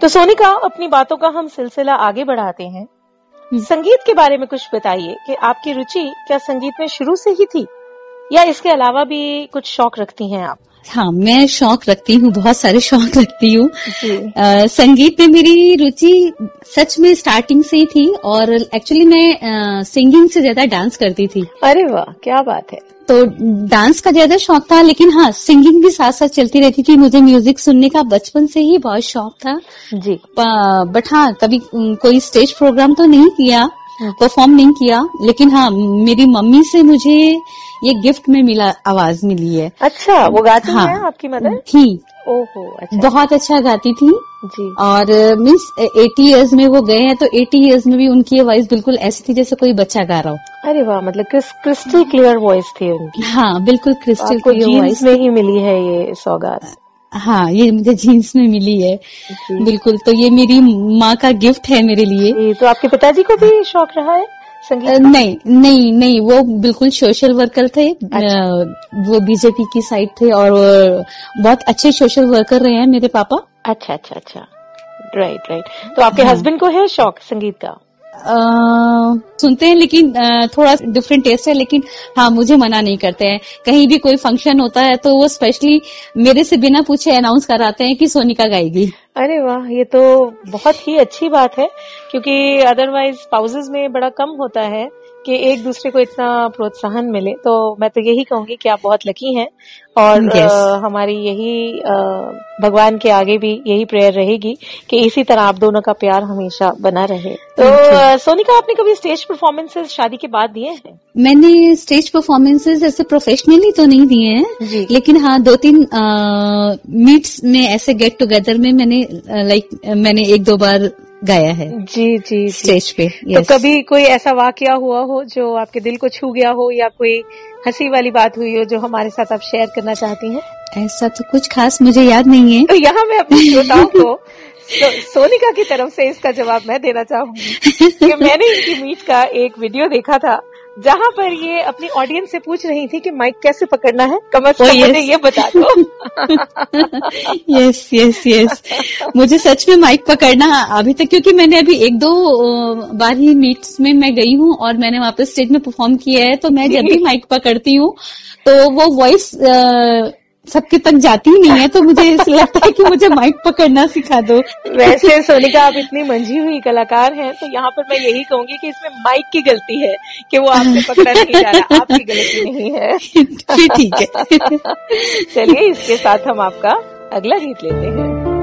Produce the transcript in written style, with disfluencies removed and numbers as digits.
तो सोनिका, अपनी बातों का हम सिलसिला आगे बढ़ाते हैं। संगीत के बारे में कुछ बताइए कि आपकी रुचि क्या संगीत में शुरू से ही थी या इसके अलावा भी कुछ शौक रखती हैं आप? हाँ, मैं शौक रखती हूँ, बहुत सारे शौक रखती हूँ। संगीत में मेरी रुचि सच में स्टार्टिंग से ही थी और एक्चुअली मैं सिंगिंग से ज्यादा डांस करती थी। अरे वाह, क्या बात है। तो डांस का ज्यादा शौक था, लेकिन हाँ, सिंगिंग भी साथ साथ चलती रहती थी। मुझे म्यूजिक सुनने का बचपन से ही बहुत शौक था जी। बट हाँ, कभी कोई स्टेज प्रोग्राम तो नहीं किया, परफॉर्म नहीं किया, लेकिन हाँ, मेरी मम्मी से मुझे ये गिफ्ट में मिला, आवाज मिली है। अच्छा, वो गाती हैं आपकी मदर? थी। ओहो, अच्छा। बहुत अच्छा गाती थी जी। और मीन्स 80 इयर्स में वो गए हैं, तो 80 इयर्स में भी उनकी आवाज बिल्कुल ऐसी थी जैसे कोई बच्चा गा रहा हो। अरे वाह, मतलब क्रिस्टल क्लियर वॉइस थी उनकी। हाँ, बिल्कुल क्रिस्टल क्लियर वॉइस में ही मिली है ये सौगात। हाँ, ये मुझे जीन्स में मिली है। बिल्कुल, तो ये मेरी माँ का गिफ्ट है मेरे लिए। तो आपके पिताजी को भी शौक रहा है संगीत? नहीं, वो बिल्कुल सोशल वर्कर थे। अच्छा। वो बीजेपी की साइड थे और बहुत अच्छे सोशल वर्कर रहे हैं मेरे पापा। अच्छा। राइट। तो आपके हस्बैंड को है शौक संगीत का? सुनते हैं, लेकिन थोड़ा डिफरेंट टेस्ट है, लेकिन हाँ, मुझे मना नहीं करते हैं। कहीं भी कोई फंक्शन होता है तो वो स्पेशली मेरे से बिना पूछे अनाउंस कराते हैं कि सोनिका गाएगी। अरे वाह, ये तो बहुत ही अच्छी बात है, क्योंकि अदरवाइज स्पाउसेस में बड़ा कम होता है कि एक दूसरे को इतना प्रोत्साहन मिले। तो मैं तो यही कहूंगी कि आप बहुत लकी हैं और हमारी यही भगवान के आगे भी यही प्रेयर रहेगी कि इसी तरह आप दोनों का प्यार हमेशा बना रहे। तो सोनिका, आपने कभी स्टेज परफॉर्मेंसेस शादी के बाद दिए हैं? मैंने स्टेज परफॉर्मेंसेस ऐसे प्रोफेशनली तो नहीं दिए हैं, लेकिन हाँ, 2-3 मीट्स में ऐसे गेट टुगेदर में मैंने 1-2 बार गाया है। जी स्टेज पे। तो कभी कोई ऐसा वाकया हुआ हो जो आपके दिल को छू गया हो या कोई हंसी वाली बात हुई हो जो हमारे साथ आप शेयर करना चाहती हैं? ऐसा तो कुछ खास मुझे याद नहीं है। तो यहाँ मैं अपने श्रोताओं को सोनिका की तरफ से इसका जवाब मैं देना चाहूंगी कि मैंने इनकी मीट का एक वीडियो देखा था जहाँ पर ये अपनी ऑडियंस से पूछ रही थी कि माइक कैसे पकड़ना है, कम से कम मुझे ये बता दो। यस। मुझे सच में माइक पकड़ना अभी तक, क्योंकि मैंने अभी 1-2 बार ही मीट्स में मैं गई हूँ और मैंने वहाँ पे स्टेज में परफॉर्म किया है, तो मैं जब भी माइक पकड़ती हूँ तो वो वॉइस सबके तक जाती ही नहीं है, तो मुझे ऐसा लगता है कि मुझे माइक पकड़ना सिखा दो। वैसे सोनिका, आप इतनी मंझी हुई कलाकार हैं, तो यहाँ पर मैं यही कहूंगी कि इसमें माइक की गलती है कि वो आपसे पकड़ा नहीं जा रहा, आपकी गलती नहीं है। ठीक है। चलिए, इसके साथ हम आपका अगला गीत लेते हैं।